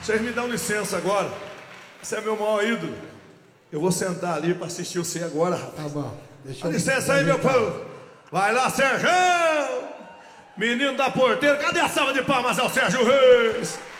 Vocês me dão licença agora. Você é meu maior ídolo. Eu vou sentar ali pra assistir você agora, rapaz. Tá bom. Deixa Dá eu licença aí, meu povo. Vai lá, Sérgio! Menino da porteira. Cadê a salva de palmas ao Sérgio Reis?